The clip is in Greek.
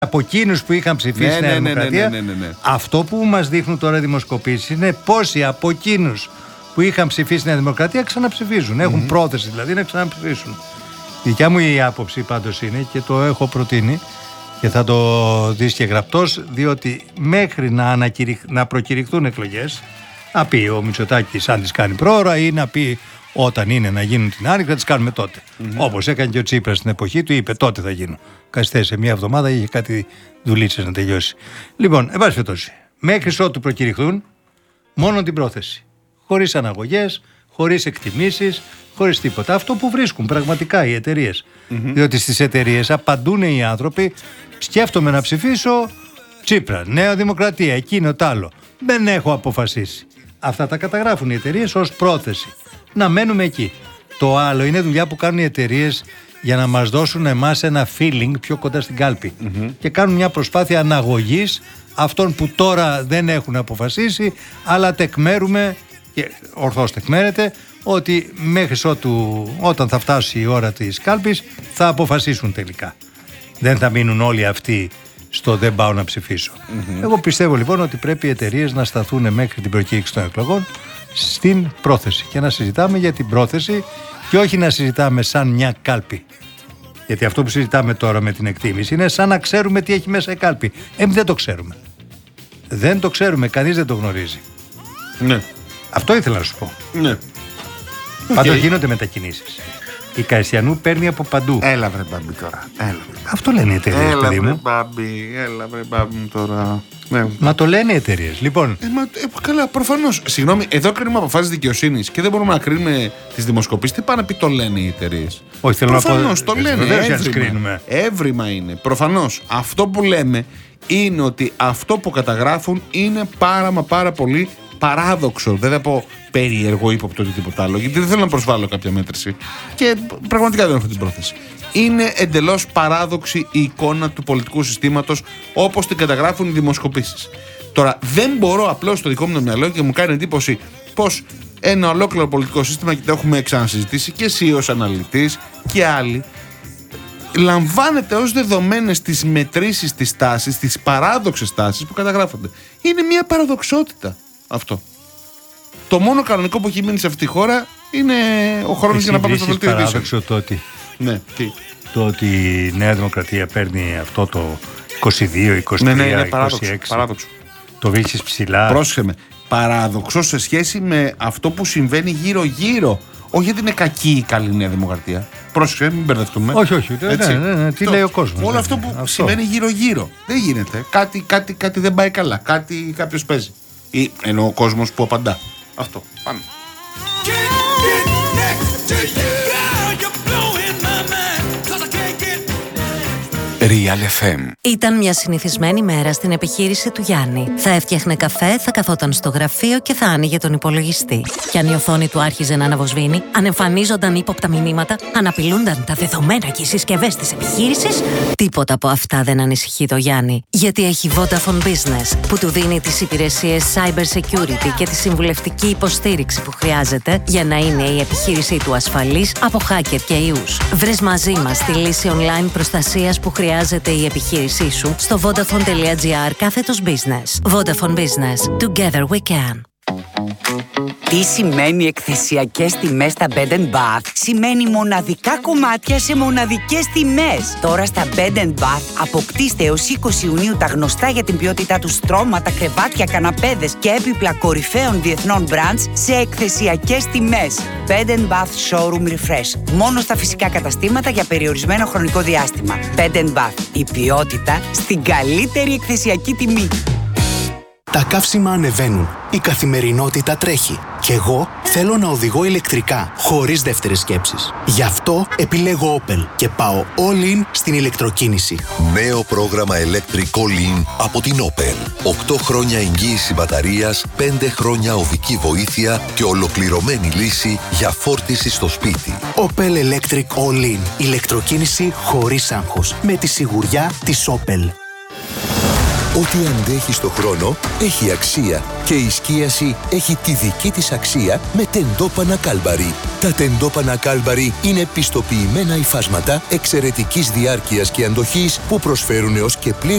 από εκείνους που είχαν ψηφίσει Νέα Δημοκρατία. Αυτό που μας δείχνουν τώρα οι δημοσκοπήσεις είναι πόσοι από εκείνους που είχαν ψηφίσει Νέα Δημοκρατία ξαναψηφίζουν. Έχουν πρόθεση δηλαδή να ξαναψηφίσουν. Η δικιά μου η άποψη πάντως είναι, και το έχω προτείνει και θα το δεις και γραπτός, διότι μέχρι να προκηρυχθούν εκλογές, να πει ο Μητσοτάκης αν τις κάνει πρόωρα ή να πει όταν είναι να γίνουν την Άνοιξη θα τις κάνουμε τότε. Όπως έκανε και ο Τσίπρας στην εποχή του, είπε τότε θα γίνουν. Καθυστέρησε μια εβδομάδα, είχε κάτι δουλίτσες να τελειώσει. Λοιπόν, εν πάση περιπτώσει, μέχρι ότου προκηρυχθούν, μόνο την πρόθεση. Χωρίς αναγωγές, χωρίς εκτιμήσεις, χωρίς τίποτα. Αυτό που βρίσκουν πραγματικά οι εταιρείες. Διότι στις εταιρείες απαντούν οι άνθρωποι, σκέφτομαι να ψηφίσω Τσίπρα, Νέα Δημοκρατία, εκείνο τ' άλλο. Δεν έχω αποφασίσει. Αυτά τα καταγράφουν οι εταιρείες ως πρόθεση. Να μένουμε εκεί. Το άλλο είναι δουλειά που κάνουν οι εταιρείες για να μας δώσουν εμάς ένα feeling πιο κοντά στην κάλπη. Και κάνουν μια προσπάθεια αναγωγής αυτών που τώρα δεν έχουν αποφασίσει, αλλά τεκμέρουμε, και ορθώς τεκμέρεται, ότι μέχρι όταν θα φτάσει η ώρα της κάλπης θα αποφασίσουν τελικά. Δεν θα μείνουν όλοι αυτοί στο δεν πάω να ψηφίσω. Εγώ πιστεύω λοιπόν ότι πρέπει οι εταιρείες να σταθούν μέχρι την προκήρυξη των εκλογών στην πρόθεση και να συζητάμε για την πρόθεση και όχι να συζητάμε σαν μια κάλπη. Γιατί αυτό που συζητάμε τώρα με την εκτίμηση είναι σαν να ξέρουμε τι έχει μέσα η κάλπη. Εμείς δεν το ξέρουμε. Δεν το ξέρουμε, κανείς δεν το γνωρίζει. Ναι. Αυτό ήθελα να σου πω. Ναι. Πάντως γίνονται μετακινήσεις. Η Καϊστιανού παίρνει από παντού. Έλα βρε μπάμπη τώρα. Αυτό λένε οι εταιρείες, παιδί μου. Έλα βρε μπάμπη μου τώρα. Ναι. Μα το λένε οι εταιρείες. Λοιπόν. Καλά, προφανώς. Συγγνώμη, εδώ κρίνουμε αποφάσεις δικαιοσύνης και δεν μπορούμε να κρίνουμε τις δημοσκοπήσεις. Τι πάνε να πει το λένε οι εταιρείες. Όχι, θέλω να πω. Προφανώς το λένε. Έβριμα είναι. Προφανώς. Αυτό που λέμε είναι ότι αυτό που καταγράφουν είναι πάρα πολύ παράδοξο. Δεν θα πω περίεργο, ύποπτο ή τίποτα άλλο, γιατί δεν θέλω να προσβάλλω κάποια μέτρηση. Και πραγματικά δεν έχω την πρόθεση. Είναι εντελώς παράδοξη η εικόνα του πολιτικού συστήματος όπως την καταγράφουν οι δημοσκοπήσεις. Τώρα, δεν μπορώ απλώς στο δικό μου το μυαλό και μου κάνει εντύπωση πως ένα ολόκληρο πολιτικό σύστημα, και το έχουμε ξανασυζητήσει και εσύ ως αναλυτής και άλλοι, λαμβάνεται ως δεδομένες τις μετρήσεις, τις τάσεις, τις παράδοξες τάσεις που καταγράφονται. Είναι μια παραδοξότητα αυτό. Το μόνο κανονικό που έχει μείνει σε αυτή τη χώρα είναι ο χρόνος για να πάμε στο δελτίο ειδήσεων. Παράδοξο το ότι. Ναι, τι. Το ότι η Νέα Δημοκρατία παίρνει αυτό το 22, 23, ναι, 26. Παράδοξο. Το βρίσκεις ψηλά. Πρόσεχε με. Παράδοξο σε σχέση με αυτό που συμβαίνει γύρω-γύρω. Όχι γιατί είναι κακή η καλή Νέα Δημοκρατία. Πρόσεχε, μην μπερδευτούμε. Όχι. Ναι. Τι λέει ο κόσμος. Όλο αυτό που συμβαίνει γύρω-γύρω. Δεν γίνεται. Κάτι δεν πάει καλά. Κάποιος παίζει. Ή ενώ ο κόσμος που απαντά. Αυτό. Πάμε. Real FM. Ήταν μια συνηθισμένη μέρα στην επιχείρηση του Γιάννη. Θα έφτιαχνε καφέ, θα καθόταν στο γραφείο και θα άνοιγε τον υπολογιστή. Κι αν η οθόνη του άρχιζε να αναβοσβήνει, αν εμφανίζονταν ύποπτα μηνύματα, αν απειλούνταν τα δεδομένα και οι συσκευές της επιχείρησης, τίποτα από αυτά δεν ανησυχεί το Γιάννη. Γιατί έχει Vodafone Business, που του δίνει τις υπηρεσίες Cyber Security και τη συμβουλευτική υποστήριξη που χρειάζεται για να είναι η επιχείρησή του ασφαλής από hacker και ιούς. Βρες μαζί μας τη λύση online προστασίας που χρειάζεται η επιχείρησή σου στο vodafone.gr/business. Vodafone Business. Together we can. Τι σημαίνει εκθεσιακές τιμές στα Bed & Bath? Σημαίνει μοναδικά κομμάτια σε μοναδικές τιμές. Τώρα στα Bed & Bath αποκτήστε έως 20 Ιουνίου τα γνωστά για την ποιότητά του στρώματα, κρεβάτια, καναπέδες και έπιπλα κορυφαίων διεθνών brands σε εκθεσιακές τιμές. Bed & Bath Showroom Refresh. Μόνο στα φυσικά καταστήματα για περιορισμένο χρονικό διάστημα. Bed & Bath. Η ποιότητα στην καλύτερη εκθεσιακή τιμή. Τα καύσιμα ανεβαίνουν, η καθημερινότητα τρέχει και εγώ θέλω να οδηγώ ηλεκτρικά, χωρίς δεύτερες σκέψεις. Γι' αυτό επιλέγω Opel και πάω all in στην ηλεκτροκίνηση. Νέο πρόγραμμα Electric All In από την Opel. 8 χρόνια εγγύηση μπαταρίας, 5 χρόνια οδική βοήθεια και ολοκληρωμένη λύση για φόρτιση στο σπίτι. Opel Electric All In. Ηλεκτροκίνηση χωρίς άγχος. Με τη σιγουριά της Opel. Ό,τι αντέχει στο χρόνο έχει αξία και η σκίαση έχει τη δική της αξία με τεντόπανα Κάλμπαρι. Τα τεντόπανα Κάλμπαρι είναι πιστοποιημένα υφάσματα εξαιρετικής διάρκειας και αντοχής που προσφέρουν έως και πλήρη